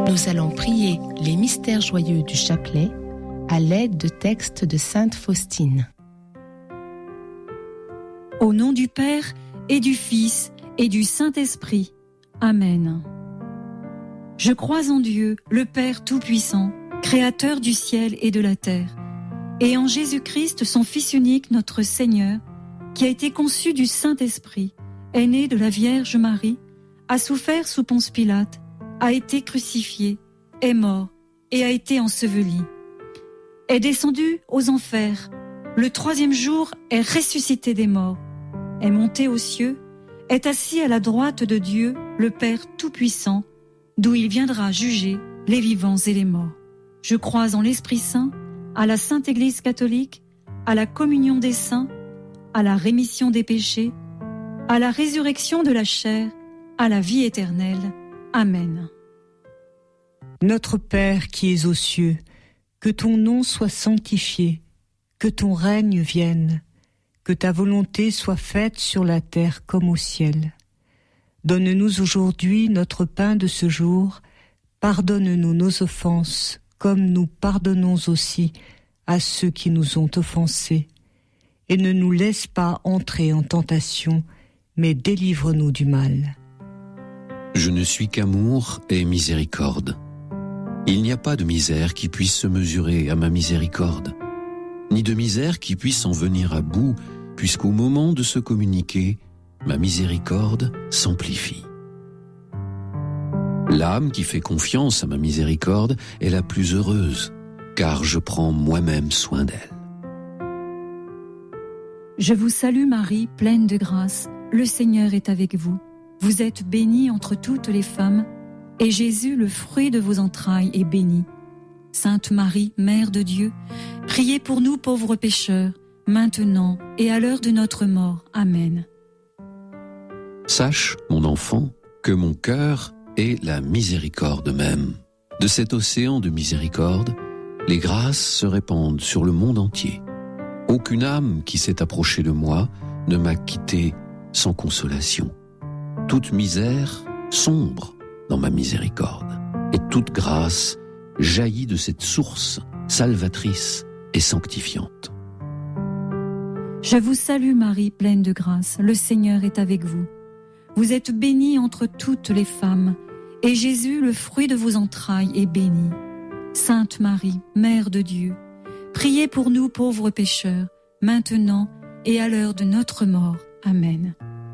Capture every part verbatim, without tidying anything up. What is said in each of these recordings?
Nous allons prier les mystères joyeux du chapelet à l'aide de textes de Sainte Faustine. Au nom du Père et du Fils et du Saint-Esprit. Amen. Je crois en Dieu, le Père Tout-Puissant, Créateur du ciel et de la terre, et en Jésus-Christ, son Fils unique, notre Seigneur, qui a été conçu du Saint-Esprit, est né de la Vierge Marie, a souffert sous Ponce Pilate, a été crucifié, est mort et a été enseveli. Est descendu aux enfers, le troisième jour est ressuscité des morts, est monté aux cieux, est assis à la droite de Dieu, le Père Tout-Puissant, d'où il viendra juger les vivants et les morts. Je crois en l'Esprit Saint, à la Sainte Église catholique, à la communion des saints, à la rémission des péchés, à la résurrection de la chair, à la vie éternelle. Amen. Notre Père qui es aux cieux, que ton nom soit sanctifié, que ton règne vienne, que ta volonté soit faite sur la terre comme au ciel. Donne-nous aujourd'hui notre pain de ce jour, pardonne-nous nos offenses, comme nous pardonnons aussi à ceux qui nous ont offensés. Et ne nous laisse pas entrer en tentation, mais délivre-nous du mal. Je ne suis qu'amour et miséricorde. Il n'y a pas de misère qui puisse se mesurer à ma miséricorde, ni de misère qui puisse en venir à bout, puisqu'au moment de se communiquer, ma miséricorde s'amplifie. L'âme qui fait confiance à ma miséricorde est la plus heureuse, car je prends moi-même soin d'elle. Je vous salue Marie, pleine de grâce, le Seigneur est avec vous. Vous êtes bénie entre toutes les femmes, et Jésus, le fruit de vos entrailles, est béni. Sainte Marie, Mère de Dieu, priez pour nous pauvres pécheurs, maintenant et à l'heure de notre mort. Amen. Sache, mon enfant, que mon cœur est la miséricorde même. De cet océan de miséricorde, les grâces se répandent sur le monde entier. Aucune âme qui s'est approchée de moi ne m'a quitté sans consolation. Toute misère sombre dans ma miséricorde, et toute grâce jaillit de cette source salvatrice et sanctifiante. Je vous salue Marie, pleine de grâce, le Seigneur est avec vous. Vous êtes bénie entre toutes les femmes, et Jésus, le fruit de vos entrailles, est béni. Sainte Marie, Mère de Dieu, priez pour nous pauvres pécheurs, maintenant et à l'heure de notre mort. Amen.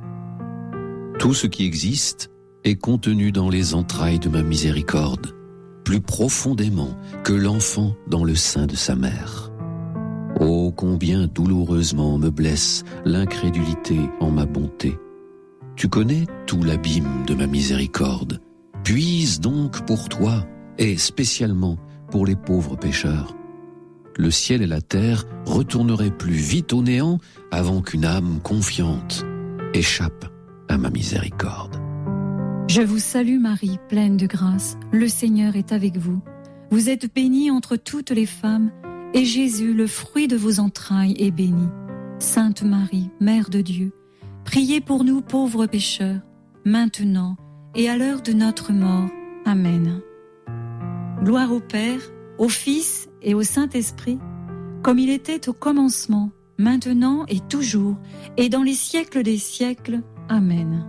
Tout ce qui existe est contenu dans les entrailles de ma miséricorde, plus profondément que l'enfant dans le sein de sa mère. Oh, combien douloureusement me blesse l'incrédulité en ma bonté. Tu connais tout l'abîme de ma miséricorde. Puise donc pour toi, et spécialement pour les pauvres pécheurs. Le ciel et la terre retourneraient plus vite au néant avant qu'une âme confiante échappe à ma miséricorde. Je vous salue Marie, pleine de grâce, le Seigneur est avec vous. Vous êtes bénie entre toutes les femmes, et Jésus, le fruit de vos entrailles, est béni. Sainte Marie, Mère de Dieu, priez pour nous pauvres pécheurs, maintenant et à l'heure de notre mort. Amen. Gloire au Père, au Fils et au Saint-Esprit, comme il était au commencement, maintenant et toujours, et dans les siècles des siècles. Amen.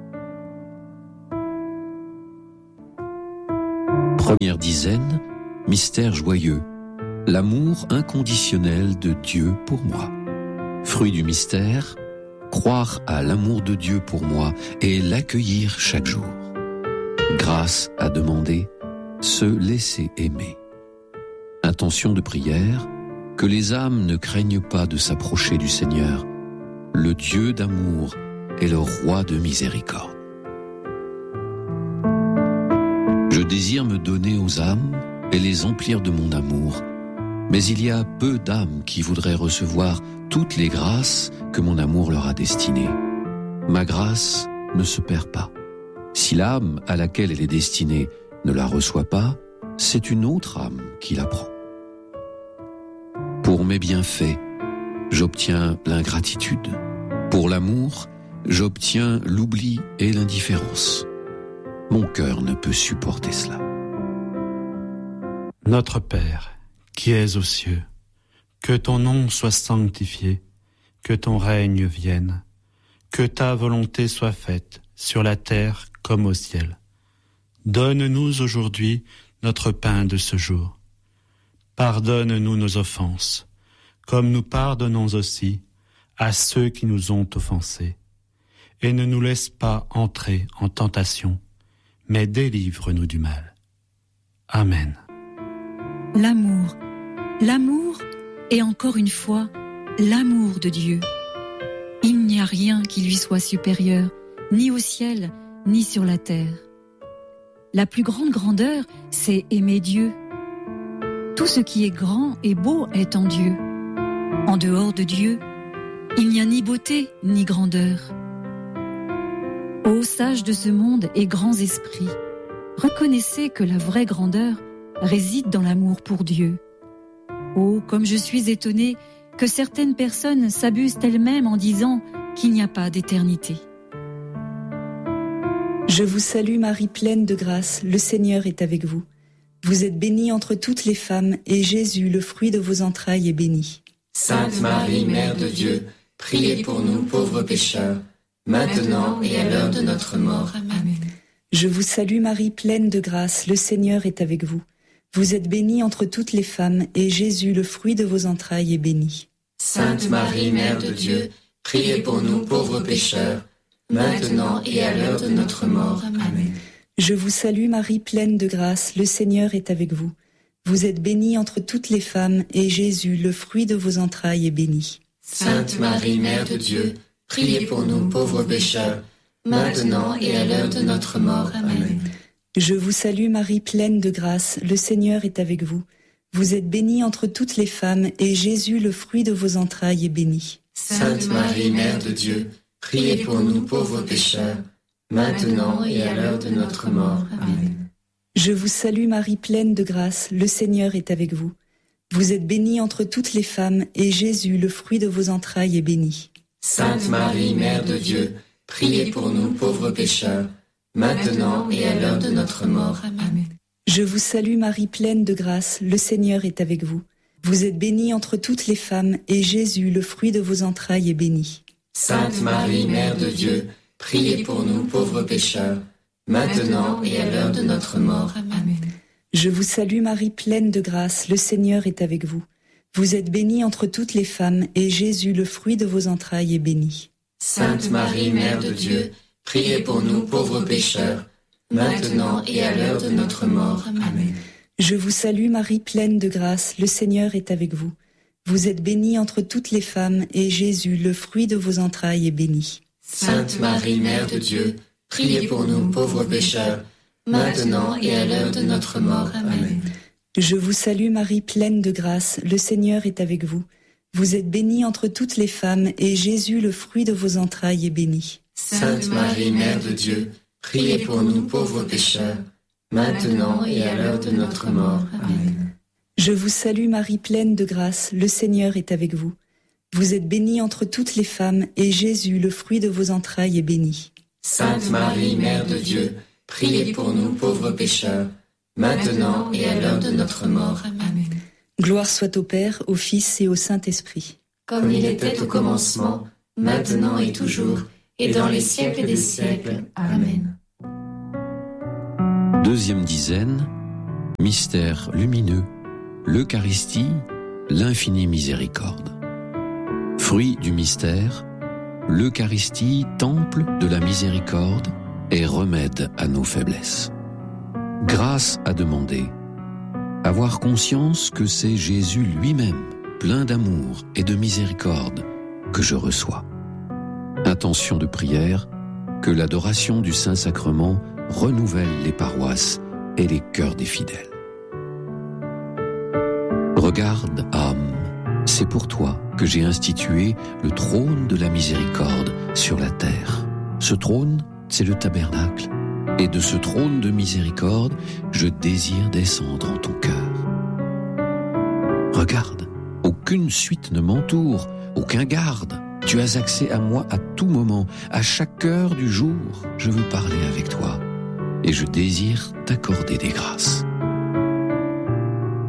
Première dizaine, mystère joyeux, l'amour inconditionnel de Dieu pour moi. Fruit du mystère, croire à l'amour de Dieu pour moi et l'accueillir chaque jour. Grâce à demander, se laisser aimer. Intention de prière, que les âmes ne craignent pas de s'approcher du Seigneur, le Dieu d'amour et le Roi de miséricorde. Je désire me donner aux âmes et les emplir de mon amour, mais il y a peu d'âmes qui voudraient recevoir toutes les grâces que mon amour leur a destinées. Ma grâce ne se perd pas. Si l'âme à laquelle elle est destinée ne la reçoit pas, c'est une autre âme qui la prend. Pour mes bienfaits, j'obtiens l'ingratitude. Pour l'amour, j'obtiens l'oubli et l'indifférence. Mon cœur ne peut supporter cela. Notre Père, qui es aux cieux, que ton nom soit sanctifié, que ton règne vienne, que ta volonté soit faite sur la terre comme au ciel. Donne-nous aujourd'hui notre pain de ce jour. Pardonne-nous nos offenses, comme nous pardonnons aussi à ceux qui nous ont offensés. Et ne nous laisse pas entrer en tentation, mais délivre-nous du mal. Amen. L'amour, l'amour et encore une fois, l'amour de Dieu. Il n'y a rien qui lui soit supérieur, ni au ciel, ni sur la terre. La plus grande grandeur, c'est aimer Dieu. Tout ce qui est grand et beau est en Dieu. En dehors de Dieu, il n'y a ni beauté, ni grandeur. Ô sages de ce monde et grands esprits, reconnaissez que la vraie grandeur réside dans l'amour pour Dieu. Oh, comme je suis étonnée que certaines personnes s'abusent elles-mêmes en disant qu'il n'y a pas d'éternité. Je vous salue Marie pleine de grâce, le Seigneur est avec vous. Vous êtes bénie entre toutes les femmes, et Jésus, le fruit de vos entrailles, est béni. Sainte Marie, Mère de Dieu, priez pour nous pauvres pécheurs, maintenant et à l'heure de notre mort. Amen. Je vous salue Marie pleine de grâce, le Seigneur est avec vous. Vous êtes bénie entre toutes les femmes, et Jésus, le fruit de vos entrailles, est béni. Sainte Marie, Mère de Dieu, priez pour nous pauvres pécheurs, maintenant et à l'heure de notre mort. Amen. Je vous salue Marie pleine de grâce, le Seigneur est avec vous. Vous êtes bénie entre toutes les femmes, et Jésus, le fruit de vos entrailles, est béni. Sainte Marie, Mère de Dieu, priez pour nous pauvres pécheurs, maintenant et à l'heure de notre mort. Amen. Je vous salue Marie pleine de grâce, le Seigneur est avec vous. Vous êtes bénie entre toutes les femmes, et Jésus, le fruit de vos entrailles, est béni. Sainte Marie, Mère de Dieu, priez pour nous pauvres pécheurs, maintenant et à l'heure de notre mort. Amen. Je vous salue Marie pleine de grâce, le Seigneur est avec vous. Vous êtes bénie entre toutes les femmes, et Jésus, le fruit de vos entrailles, est béni. Sainte Marie, Mère de Dieu, priez pour nous pauvres pécheurs, maintenant et à l'heure de notre mort. Amen. Je vous salue Marie pleine de grâce, le Seigneur est avec vous. Vous êtes bénie entre toutes les femmes, et Jésus, le fruit de vos entrailles, est béni. Sainte Marie, Mère de Dieu, priez pour nous pauvres pécheurs, maintenant et à l'heure de notre mort. Amen. Je vous salue Marie pleine de grâce, le Seigneur est avec vous. Vous êtes bénie entre toutes les femmes, et Jésus, le fruit de vos entrailles, est béni. Sainte Marie, Mère de Dieu, priez pour nous pauvres pécheurs, maintenant et à l'heure de notre mort. Amen. Je vous salue Marie pleine de grâce, le Seigneur est avec vous. Vous êtes bénie entre toutes les femmes, et Jésus, le fruit de vos entrailles, est béni. Sainte Marie, Mère de Dieu, priez pour nous pauvres pécheurs, maintenant et à l'heure de notre mort. Amen. Je vous salue Marie pleine de grâce, le Seigneur est avec vous. Vous êtes bénie entre toutes les femmes, et Jésus, le fruit de vos entrailles, est béni. Sainte Marie, Mère de Dieu, priez pour nous pauvres pécheurs, maintenant et à l'heure de notre mort. Amen. Je vous salue Marie pleine de grâce, le Seigneur est avec vous. Vous êtes bénie entre toutes les femmes, et Jésus, le fruit de vos entrailles, est béni. Sainte Marie, Mère de Dieu, priez pour nous pauvres pécheurs, maintenant et à l'heure de notre mort. Amen. Gloire soit au Père, au Fils et au Saint-Esprit. Comme il était au commencement, maintenant et toujours, et dans les siècles des siècles. Amen. Deuxième dizaine, mystère lumineux, l'Eucharistie, l'infinie miséricorde. Fruit du mystère, l'Eucharistie, temple de la miséricorde et remède à nos faiblesses. Grâce à demander, avoir conscience que c'est Jésus lui-même, plein d'amour et de miséricorde, que je reçois. Intention de prière, que l'adoration du Saint-Sacrement renouvelle les paroisses et les cœurs des fidèles. Regarde, âme, c'est pour toi que j'ai institué le trône de la miséricorde sur la terre. Ce trône, c'est le tabernacle. Et de ce trône de miséricorde, je désire descendre en ton cœur. Regarde, aucune suite ne m'entoure, aucun garde. Tu as accès à moi à tout moment, à chaque heure du jour. Je veux parler avec toi et je désire t'accorder des grâces.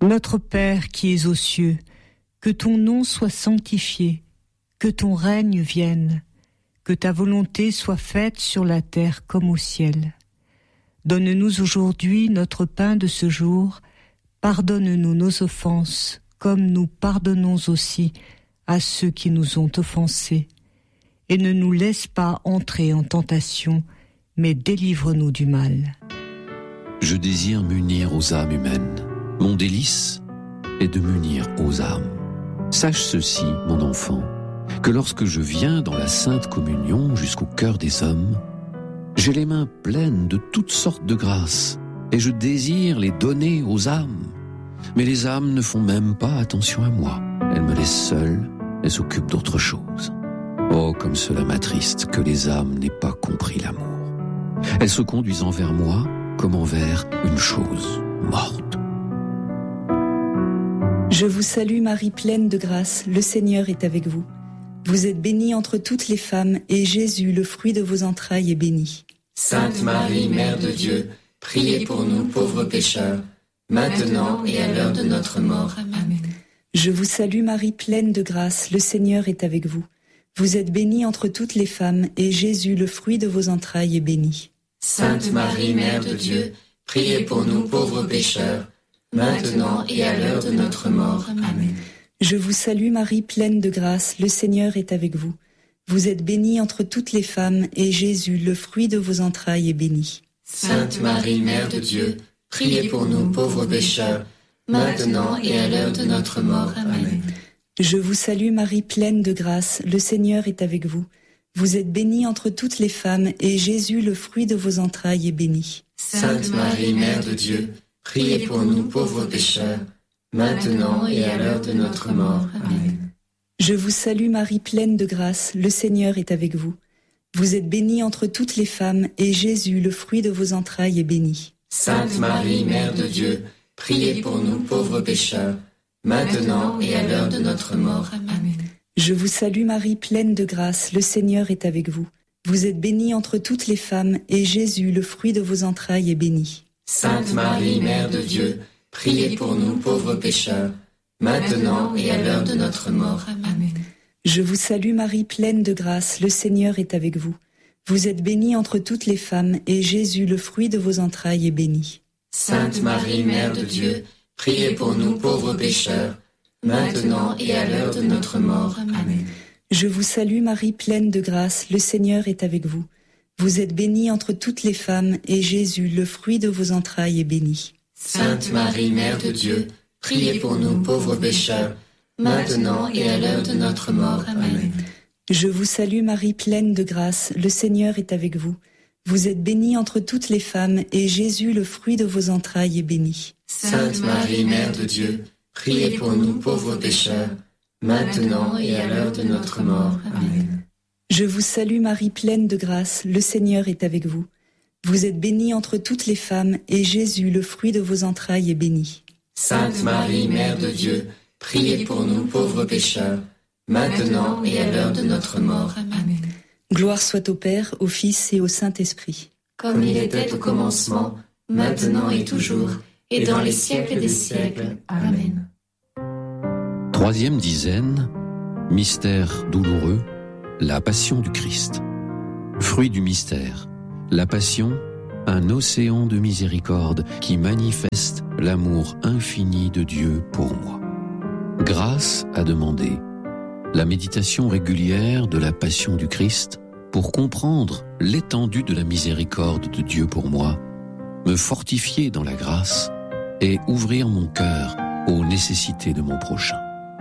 Notre Père qui es aux cieux, que ton nom soit sanctifié, que ton règne vienne, que ta volonté soit faite sur la terre comme au ciel. Donne-nous aujourd'hui notre pain de ce jour, pardonne-nous nos offenses, comme nous pardonnons aussi à ceux qui nous ont offensés. Et ne nous laisse pas entrer en tentation, mais délivre-nous du mal. Je désire m'unir aux âmes humaines. Mon délice est de m'unir aux âmes. Sache ceci, mon enfant, que lorsque je viens dans la sainte communion jusqu'au cœur des hommes, j'ai les mains pleines de toutes sortes de grâces, et je désire les donner aux âmes. Mais les âmes ne font même pas attention à moi. Elles me laissent seule et s'occupent d'autre chose. Oh, comme cela m'attriste que les âmes n'aient pas compris l'amour. Elles se conduisent envers moi comme envers une chose morte. Je vous salue Marie pleine de grâce, le Seigneur est avec vous. Vous êtes bénie entre toutes les femmes, et Jésus, le fruit de vos entrailles, est béni. Sainte Marie, Mère de Dieu, priez pour nous pauvres pécheurs, maintenant et à l'heure de notre mort. Amen. Je vous salue Marie pleine de grâce, le Seigneur est avec vous. Vous êtes bénie entre toutes les femmes, et Jésus, le fruit de vos entrailles, est béni. Sainte Marie, Mère de Dieu, priez pour nous pauvres pécheurs, maintenant et à l'heure de notre mort. Amen. Je vous salue Marie pleine de grâce, le Seigneur est avec vous. Vous êtes bénie entre toutes les femmes, et Jésus, le fruit de vos entrailles, est béni. Sainte Marie, Mère de Dieu, priez pour nous pauvres pécheurs, maintenant et à l'heure de notre mort. Amen. Je vous salue Marie pleine de grâce, le Seigneur est avec vous. Vous êtes bénie entre toutes les femmes, et Jésus, le fruit de vos entrailles, est béni. Sainte Marie, Mère de Dieu, priez pour nous pauvres pécheurs, maintenant et à l'heure de notre mort. Amen. Je vous salue Marie pleine de grâce, le Seigneur est avec vous. Vous êtes bénie entre toutes les femmes, et Jésus, le fruit de vos entrailles, est béni. Sainte Marie, Mère de Dieu, priez pour nous pauvres pécheurs, maintenant et à l'heure de notre mort. Amen. Je vous salue Marie pleine de grâce, le Seigneur est avec vous. Vous êtes bénie entre toutes les femmes, et Jésus, le fruit de vos entrailles, est béni. Sainte Marie, Mère de Dieu, priez pour nous pauvres pécheurs, maintenant et à l'heure de notre mort. Amen. Je vous salue Marie pleine de grâce, le Seigneur est avec vous. Vous êtes bénie entre toutes les femmes, et Jésus, le fruit de vos entrailles, est béni. Sainte Marie, Mère de Dieu, priez pour nous pauvres pécheurs, maintenant et à l'heure de notre mort. Amen. Je vous salue Marie pleine de grâce, le Seigneur est avec vous. Vous êtes bénie entre toutes les femmes, et Jésus, le fruit de vos entrailles, est béni. Sainte Marie, Mère de Dieu, priez pour nous pauvres pécheurs, maintenant et à l'heure de notre mort. Amen. Je vous salue Marie pleine de grâce, le Seigneur est avec vous. Vous êtes bénie entre toutes les femmes, et Jésus, le fruit de vos entrailles, est béni. Sainte Marie, Mère de Dieu, priez pour nous pauvres pécheurs, maintenant et à l'heure de notre mort. Amen. Je vous salue Marie pleine de grâce, le Seigneur est avec vous. Vous êtes bénie entre toutes les femmes, et Jésus, le fruit de vos entrailles, est béni. Sainte Marie, Mère de Dieu, priez pour nous pauvres pécheurs, maintenant et à l'heure de notre mort. Amen. Gloire soit au Père, au Fils et au Saint-Esprit. Comme il était au commencement, maintenant et toujours, et dans les siècles des siècles. Amen. Troisième dizaine, mystère douloureux, la passion du Christ. Fruit du mystère, la passion, un océan de miséricorde qui manifeste l'amour infini de Dieu pour moi. Grâce à demander la méditation régulière de la passion du Christ pour comprendre l'étendue de la miséricorde de Dieu pour moi, me fortifier dans la grâce et ouvrir mon cœur aux nécessités de mon prochain.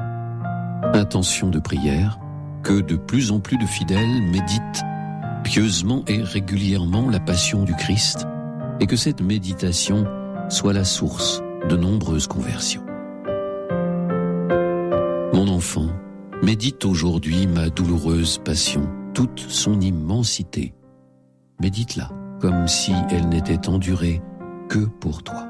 Intention de prière, que de plus en plus de fidèles méditent pieusement et régulièrement la passion du Christ et que cette méditation soit la source de nombreuses conversions. Mon enfant, médite aujourd'hui ma douloureuse passion, toute son immensité. Médite-la comme si elle n'était endurée que pour toi.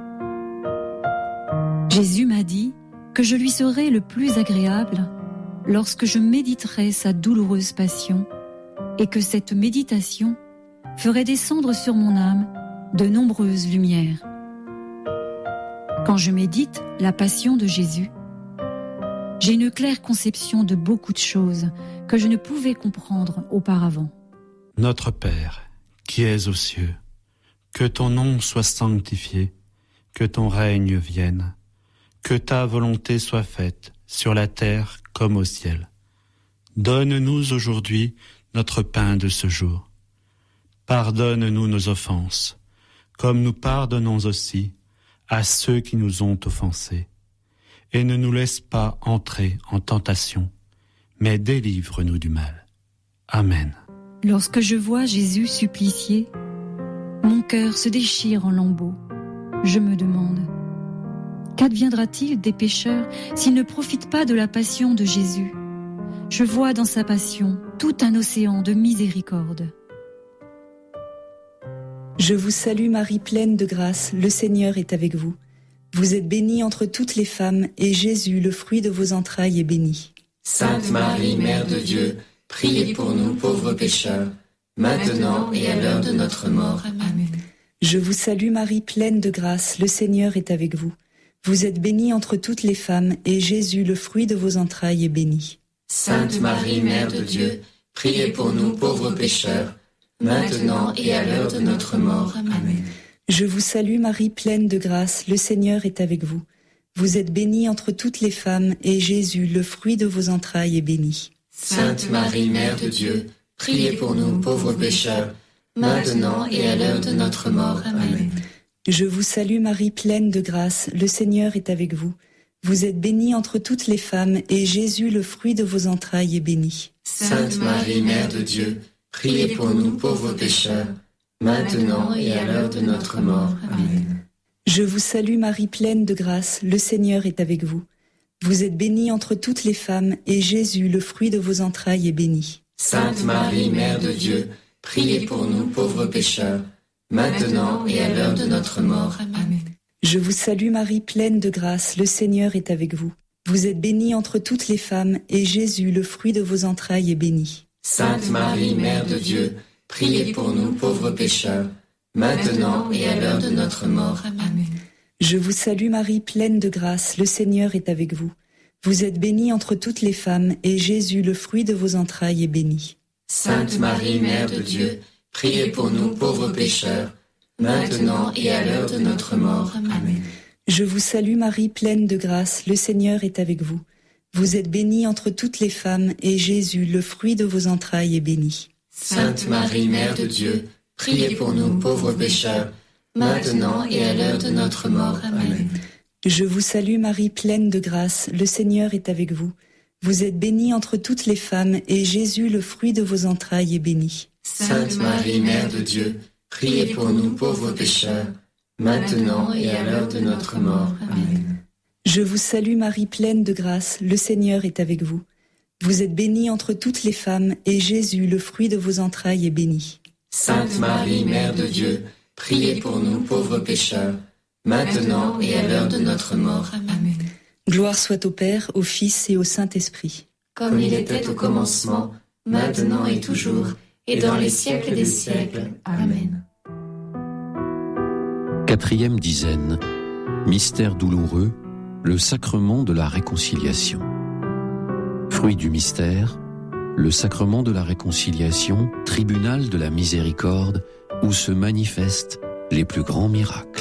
Jésus m'a dit que je lui serai le plus agréable lorsque je méditerai sa douloureuse passion et que cette méditation ferait descendre sur mon âme de nombreuses lumières. Quand je médite la passion de Jésus, j'ai une claire conception de beaucoup de choses que je ne pouvais comprendre auparavant. Notre Père, qui es aux cieux, que ton nom soit sanctifié, que ton règne vienne, que ta volonté soit faite sur la terre comme au ciel. Donne-nous aujourd'hui notre pain de ce jour. Pardonne-nous nos offenses, comme nous pardonnons aussi à ceux qui nous ont offensés. Et ne nous laisse pas entrer en tentation, mais délivre-nous du mal. Amen. Lorsque je vois Jésus supplicié, mon cœur se déchire en lambeaux. Je me demande, qu'adviendra-t-il des pécheurs s'ils ne profitent pas de la passion de Jésus ? Je vois dans sa passion tout un océan de miséricorde. Je vous salue Marie pleine de grâce, le Seigneur est avec vous. Vous êtes bénie entre toutes les femmes, et Jésus, le fruit de vos entrailles, est béni. Sainte Marie, Mère de Dieu, priez pour nous pauvres pécheurs, maintenant et à l'heure de notre mort. Amen. Je vous salue Marie pleine de grâce, le Seigneur est avec vous. Vous êtes bénie entre toutes les femmes, et Jésus, le fruit de vos entrailles, est béni. Sainte Marie, Mère de Dieu, priez pour nous pauvres pécheurs, maintenant et à l'heure de notre mort. Amen. Je vous salue Marie pleine de grâce, le Seigneur est avec vous. Vous êtes bénie entre toutes les femmes, et Jésus, le fruit de vos entrailles, est béni. Sainte Marie, Mère de Dieu, priez pour nous pauvres pécheurs, maintenant et à l'heure de notre mort. Amen. Je vous salue Marie pleine de grâce, le Seigneur est avec vous. Vous êtes bénie entre toutes les femmes, et Jésus, le fruit de vos entrailles, est béni. Sainte Marie, Mère de Dieu, priez pour nous pauvres pécheurs, maintenant et à l'heure de notre mort. Amen. Je vous salue Marie pleine de grâce, le Seigneur est avec vous. Vous êtes bénie entre toutes les femmes, et Jésus, le fruit de vos entrailles, est béni. Sainte Marie, Mère de Dieu, priez pour nous pauvres pécheurs, maintenant et à l'heure de notre mort. Amen. Je vous salue Marie pleine de grâce, le Seigneur est avec vous. Vous êtes bénie entre toutes les femmes, et Jésus, le fruit de vos entrailles, est béni. Sainte Marie, Mère de Dieu, priez pour nous pauvres pécheurs, maintenant et à l'heure de notre mort. Amen. Je vous salue Marie pleine de grâce, le Seigneur est avec vous. Vous êtes bénie entre toutes les femmes, et Jésus, le fruit de vos entrailles, est béni. Sainte Marie, Mère de Dieu, priez pour nous pauvres pécheurs, maintenant et à l'heure de notre mort. Amen. Je vous salue Marie pleine de grâce, le Seigneur est avec vous. Vous êtes bénie entre toutes les femmes, et Jésus, le fruit de vos entrailles, est béni. Sainte Marie, Mère de Dieu, priez pour nous pauvres pécheurs, maintenant et à l'heure de notre mort. Amen. Je vous salue Marie pleine de grâce, le Seigneur est avec vous. Vous êtes bénie entre toutes les femmes, et Jésus, le fruit de vos entrailles, est béni. Sainte Marie, Mère de Dieu, priez pour nous pauvres pécheurs, maintenant et à l'heure de notre mort. Amen. Je vous salue Marie pleine de grâce, le Seigneur est avec vous. Vous êtes bénie entre toutes les femmes, et Jésus, le fruit de vos entrailles, est béni. Sainte Marie, Mère de Dieu, priez pour nous pauvres pécheurs, maintenant et à l'heure de notre mort. Amen. Gloire soit au Père, au Fils et au Saint-Esprit. Comme il était au commencement, maintenant et toujours, et dans les siècles des siècles. Amen. Quatrième dizaine. Mystère douloureux, le sacrement de la réconciliation. Fruit du mystère, le sacrement de la réconciliation, tribunal de la miséricorde, où se manifestent les plus grands miracles.